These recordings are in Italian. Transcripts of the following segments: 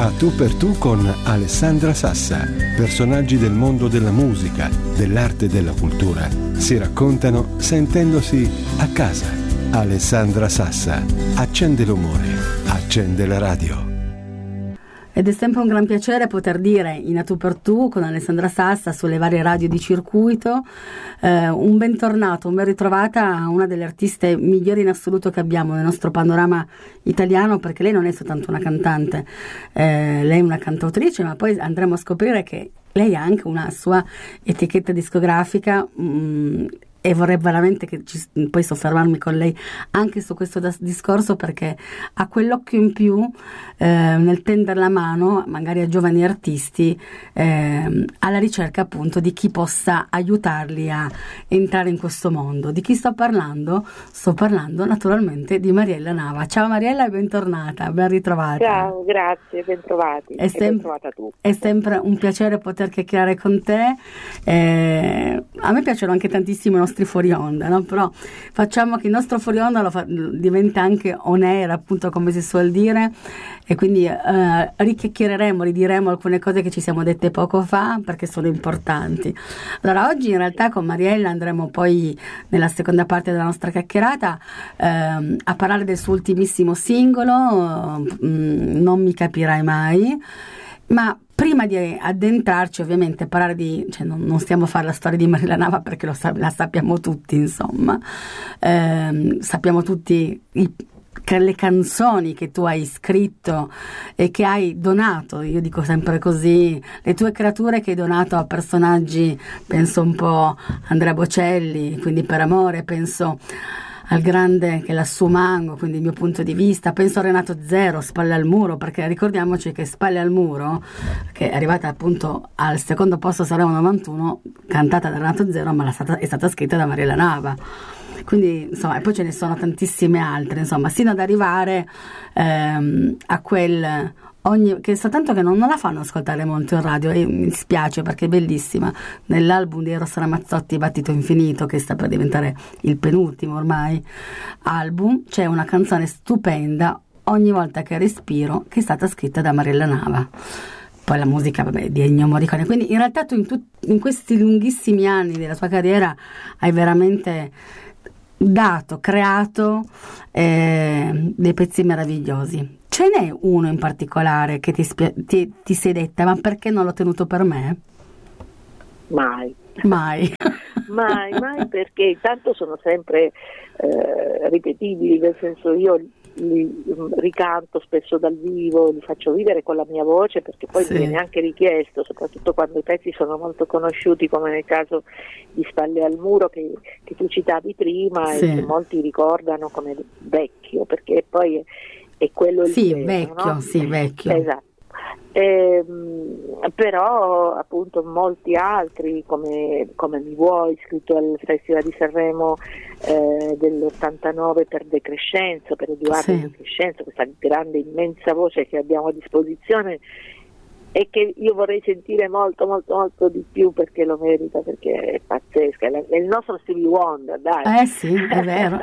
A tu per tu con Alessandra Sassa. Personaggi del mondo della musica, dell'arte e della cultura si raccontano sentendosi a casa. Alessandra Sassa accende l'umore, accende la radio. Ed è sempre un gran piacere poter dire in A tu per tu con Alessandra Sassa sulle varie radio di circuito un bentornato, un ben ritrovata a una delle artiste migliori in assoluto che abbiamo nel nostro panorama italiano, perché lei non è soltanto una cantante, lei è una cantautrice, ma poi andremo a scoprire che lei ha anche una sua etichetta discografica e vorrei veramente che poi soffermarmi con lei anche su questo discorso, perché ha quell'occhio in più nel tendere la mano magari a giovani artisti alla ricerca appunto di chi possa aiutarli a entrare in questo mondo. Di chi sto parlando? Sto parlando naturalmente di Mariella Nava. Ciao Mariella e bentornata, ben ritrovata. Ciao, grazie, bentrovati. Ben trovata tu. È sempre un piacere poter chiacchierare con te. A me piacciono anche tantissimo i nostri fuori onda, no? Però facciamo che il nostro fuori onda diventa anche on air, appunto, come si suol dire, e quindi richiacchiereremo, ridiremo alcune cose che ci siamo dette poco fa perché sono importanti. Allora oggi in realtà con Mariella andremo poi nella seconda parte della nostra chiacchierata a parlare del suo ultimissimo singolo, Non mi capirai mai. Ma prima di addentrarci ovviamente a parlare non stiamo a fare la storia di Mariella Nava perché la sappiamo tutti, insomma, sappiamo tutti le canzoni che tu hai scritto e che hai donato, io dico sempre così, le tue creature che hai donato a personaggi, penso un po' Andrea Bocelli, quindi Per amore, penso al grande che è la Sumango, quindi il mio punto di vista, penso a Renato Zero, Spalle al muro, perché ricordiamoci che Spalle al muro, che è arrivata appunto al secondo posto Sanremo 91, cantata da Renato Zero, ma è stata scritta da Mariella Nava. Quindi insomma, e poi ce ne sono tantissime altre, insomma, sino ad arrivare a quel che soltanto che non la fanno ascoltare molto in radio, e mi dispiace perché è bellissima. Nell'album di Eros Ramazzotti Battito Infinito, che sta per diventare il penultimo ormai album, c'è una canzone stupenda, Ogni volta che respiro, che è stata scritta da Mariella Nava. Poi la musica di Ennio Morricone. Quindi in realtà tu in questi lunghissimi anni della tua carriera hai veramente creato dei pezzi meravigliosi. Ce n'è uno in particolare che ti sei detta, ma perché non l'ho tenuto per me? Mai, perché intanto sono sempre ripetibili, nel senso io li ricanto spesso dal vivo, li faccio vivere con la mia voce, perché poi mi viene anche richiesto, soprattutto quando i pezzi sono molto conosciuti, come nel caso di Spalle al muro che tu citavi prima, e che molti ricordano come vecchio, perché poi è quello il vero, no? Sì, vecchio. Esatto. Però appunto molti altri come Mi vuoi, scritto al Festival di Sanremo dell'89 per De Crescenzo, per Edoardo De Crescenzo, questa grande immensa voce che abbiamo a disposizione e che io vorrei sentire molto molto molto di più, perché lo merita, perché è pazzesca, è il nostro Stevie Wonder, dai. Sì, è vero.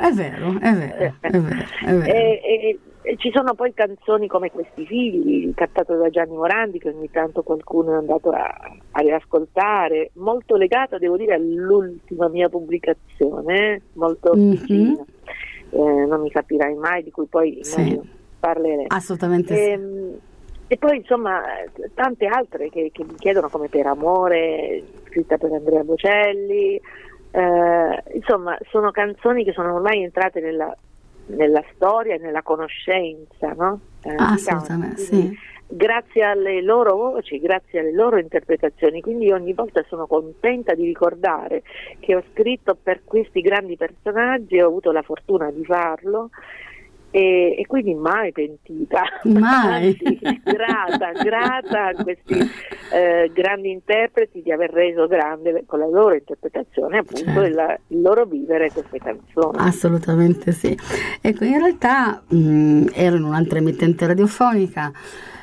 E ci sono poi canzoni come Questi figli, cantato da Gianni Morandi, che ogni tanto qualcuno è andato a riascoltare, molto legato, devo dire, all'ultima mia pubblicazione, molto vicina, Non mi capirai mai, di cui poi parleremo. Assolutamente sì. E poi insomma tante altre che mi chiedono, come Per amore, scritta per Andrea Bocelli, insomma sono canzoni che sono ormai entrate nella storia e nella conoscenza, no? Assolutamente, sì. Grazie alle loro voci, grazie alle loro interpretazioni, quindi ogni volta sono contenta di ricordare che ho scritto per questi grandi personaggi, ho avuto la fortuna di farlo e quindi mai pentita, mai. Anzi, grata a questi grandi interpreti di aver reso grande con la loro interpretazione appunto il loro vivere queste canzoni. Assolutamente sì. Ecco, in realtà ero in un'altra emittente radiofonica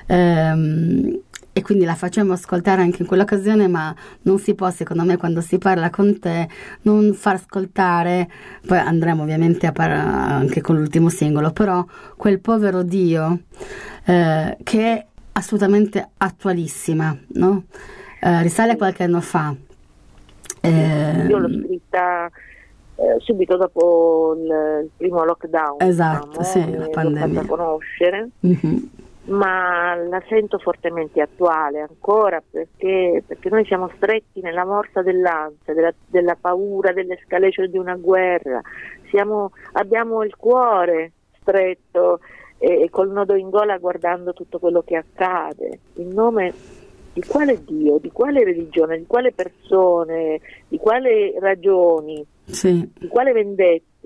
e quindi la facciamo ascoltare anche in quell'occasione, ma non si può, secondo me, quando si parla con te, non far ascoltare, poi andremo ovviamente a anche con l'ultimo singolo, però quel povero Dio che assolutamente attualissima, no? Risale a qualche anno fa. Io l'ho scritta subito dopo il primo lockdown, esatto, diciamo, sì, la pandemia. l'ho fatta conoscere, ma la sento fortemente attuale ancora, perché noi siamo stretti nella morsa dell'ansia, della paura, dell'escalation di una guerra, abbiamo il cuore stretto e col nodo in gola guardando tutto quello che accade, in nome di quale Dio, di quale religione, di quale persone, di quale ragioni, sì, di quale vendetta,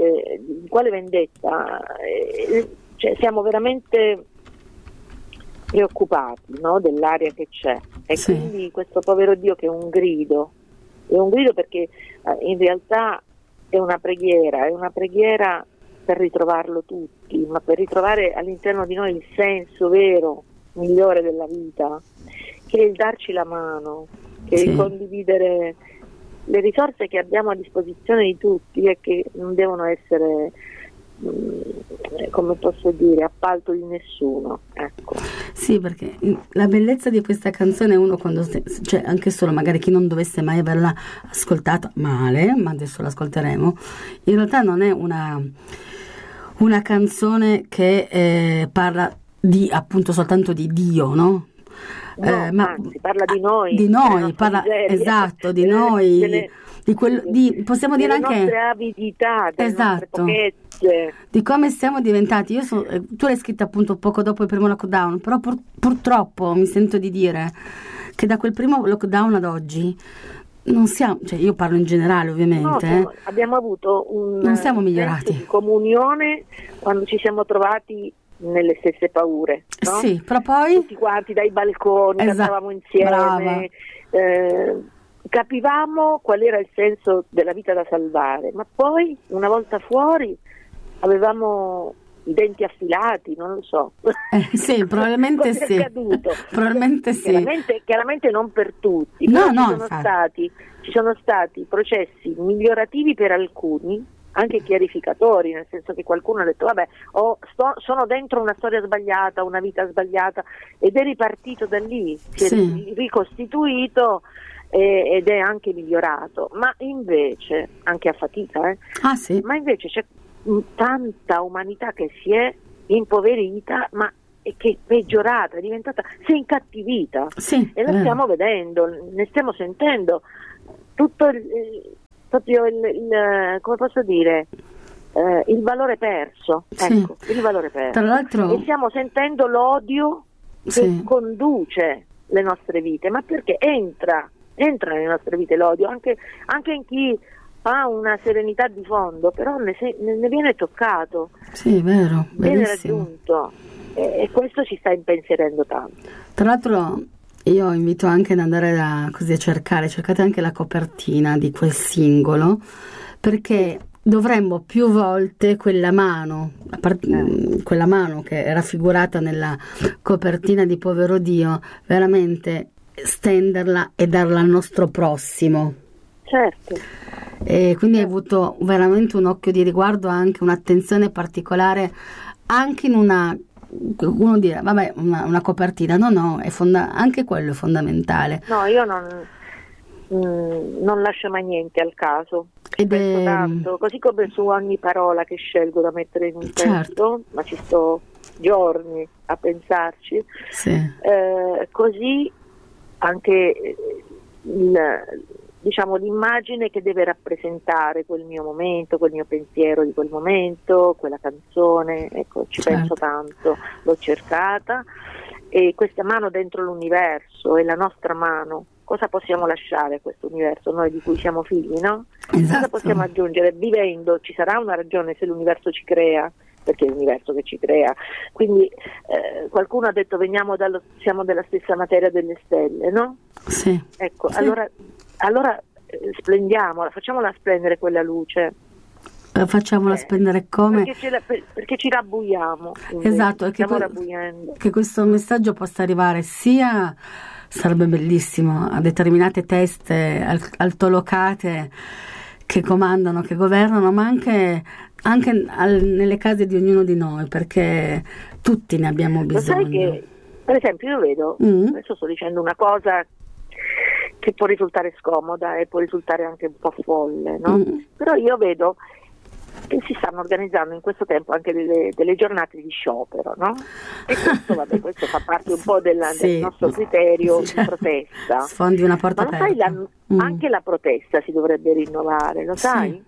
cioè siamo veramente preoccupati, no, dell'aria che c'è, e sì. Quindi questo povero Dio che è un grido perché in realtà è una preghiera per ritrovarlo tutti, ma per ritrovare all'interno di noi il senso vero, migliore della vita, che è il darci la mano, che è il condividere le risorse che abbiamo a disposizione di tutti e che non devono essere, come posso dire, appalto di nessuno, ecco. Sì, perché la bellezza di questa canzone, uno quando, cioè anche solo magari chi non dovesse mai averla ascoltata male, ma adesso l'ascolteremo, in realtà non è una canzone che parla appunto soltanto di Dio, no? No, ma anzi, parla di noi, esatto, di noi, possiamo dire delle anche nostre avidità, delle nostre pochezze, di come siamo diventati. Tu l'hai scritta appunto poco dopo il primo lockdown, però purtroppo mi sento di dire che da quel primo lockdown ad oggi non siamo, cioè io parlo in generale ovviamente, abbiamo avuto non siamo migliorati, senso di comunione quando ci siamo trovati nelle stesse paure, no? Sì, però poi tutti quanti dai balconi cantavamo insieme, capivamo qual era il senso della vita da salvare, ma poi una volta fuori avevamo i denti affilati, non lo so. Sì, probabilmente sì. Probabilmente sì. Chiaramente non per tutti, ci sono stati processi migliorativi per alcuni, anche chiarificatori, nel senso che qualcuno ha detto vabbè, sono dentro una storia sbagliata, una vita sbagliata, ed è ripartito da lì, si è ricostituito ed è anche migliorato, ma invece, anche a fatica, ma invece c'è tanta umanità che si è impoverita, ma che è peggiorata, si è incattivita, e la stiamo vedendo, ne stiamo sentendo tutto proprio come posso dire, il valore perso, ecco, il valore perso. Tra l'altro, e stiamo sentendo l'odio che conduce le nostre vite, ma perché entra nelle nostre vite l'odio, anche in chi ha una serenità di fondo, però ne viene toccato, vero, viene raggiunto, e questo ci sta impensierendo tanto. Tra l'altro io invito anche ad andare a cercate anche la copertina di quel singolo, perché dovremmo più volte quella mano che è raffigurata nella copertina di Povero Dio, veramente stenderla e darla al nostro prossimo. Certo. E quindi hai avuto veramente un occhio di riguardo, anche un'attenzione particolare, anche in uno dire vabbè, una copertina, no, anche quello è fondamentale. No, io non lascio mai niente al caso, penso tanto, così come su ogni parola che scelgo da mettere in un testo, ma ci sto giorni a pensarci, così anche l'immagine che deve rappresentare quel mio momento, quel mio pensiero di quel momento, quella canzone, ecco, ci penso tanto, l'ho cercata, e questa mano dentro l'universo è la nostra mano. Cosa possiamo lasciare a questo universo, noi di cui siamo figli, no? Cosa possiamo aggiungere? Vivendo, ci sarà una ragione se l'universo ci crea, perché è l'universo che ci crea. Quindi qualcuno ha detto siamo della stessa materia delle stelle, no? Sì. Ecco, allora splendiamola, facciamola splendere quella luce. Facciamola spendere come? Perché ci rabbuiamo. Esatto, che questo messaggio possa arrivare sarebbe bellissimo, a determinate teste altolocate che comandano, che governano, ma anche nelle case di ognuno di noi, perché tutti ne abbiamo bisogno. Lo sai che Per esempio io vedo, adesso sto dicendo una cosa che può risultare scomoda e può risultare anche un po' folle, no? Però io vedo che si stanno organizzando in questo tempo anche delle giornate di sciopero, no? E questo, vabbè, questo fa parte un po' del nostro criterio di protesta. Sfondi una porta ma aperta. Sai, anche la protesta si dovrebbe rinnovare, lo sai?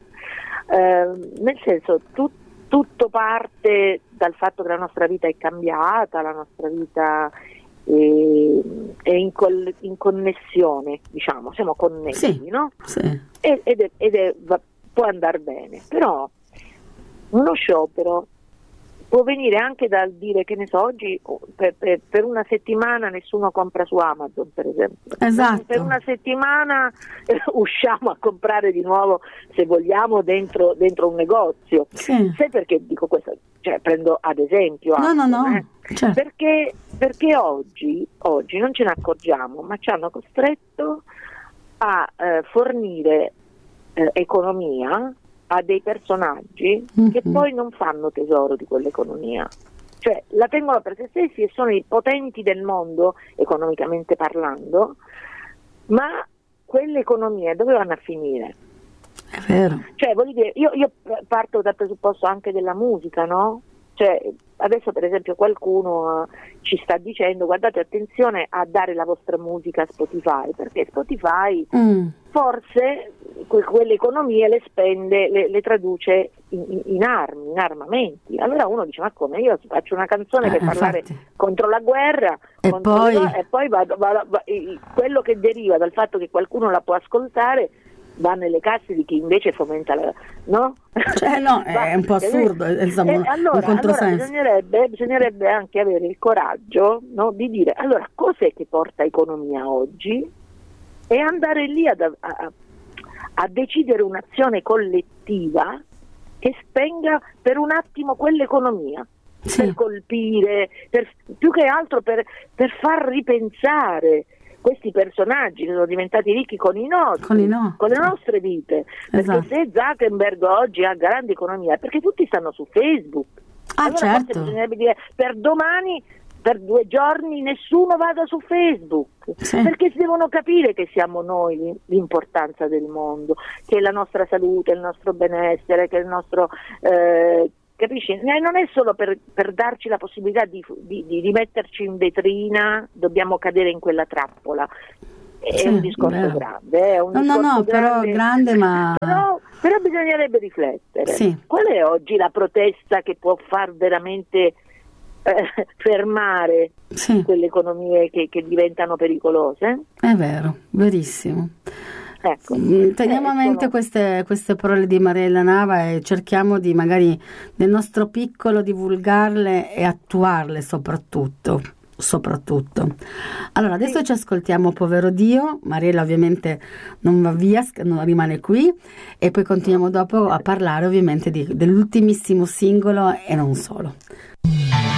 Nel senso, tutto parte dal fatto che la nostra vita è cambiata, la nostra vita è in connessione, diciamo, siamo connessi, no? Sì. Può andare bene, però uno sciopero può venire anche dal dire, che ne so, oggi per una settimana nessuno compra su Amazon, per esempio. Esatto. Per una settimana usciamo a comprare di nuovo, se vogliamo, dentro un negozio. Sì. Sai perché dico questo? Cioè, prendo ad esempio Amazon, no. Certo. Perché oggi non ce ne accorgiamo, ma ci hanno costretto a fornire economia a dei personaggi che poi non fanno tesoro di quell'economia, cioè la tengono per se stessi e sono i potenti del mondo economicamente parlando, ma quelle economie dove vanno a finire? È vero. Cioè, voglio dire, io parto dal presupposto anche della musica, no? Cioè, adesso per esempio qualcuno ci sta dicendo: guardate, attenzione a dare la vostra musica a Spotify, perché Spotify forse quelle economie le spende, le traduce in armi, in armamenti. Allora uno dice: ma come, io faccio una canzone per parlare contro la guerra e poi quello che deriva dal fatto che qualcuno la può ascoltare va nelle casse di chi invece fomenta no? Cioè, no, è un po' assurdo, insomma, allora, un controsenso. Bisognerebbe anche avere il coraggio, no, di dire: allora, cos'è che porta economia oggi, e andare lì a decidere un'azione collettiva che spenga per un attimo quell'economia, per colpire, più che altro per far ripensare questi personaggi che sono diventati ricchi con le nostre vite. Esatto. Perché se Zuckerberg oggi ha grande economia è perché tutti stanno su Facebook. Allora certo. forse bisognerebbe dire: per domani, per 2 giorni nessuno vada su Facebook, perché si devono capire che siamo noi l'importanza del mondo, che è la nostra salute, il nostro benessere, che è il nostro capisci? Non è solo per darci la possibilità di metterci in vetrina, dobbiamo cadere in quella trappola. È un discorso grande, però grande, ma però bisognerebbe riflettere. Sì. Qual è oggi la protesta che può far veramente fermare quelle economie che diventano pericolose? È vero, verissimo. Ecco. Teniamo a mente queste parole di Mariella Nava e cerchiamo di, magari nel nostro piccolo, divulgarle e attuarle soprattutto. Allora adesso ci ascoltiamo Povero Dio. Mariella ovviamente non va via, non rimane qui, e poi continuiamo dopo a parlare ovviamente dell'ultimissimo singolo e non solo.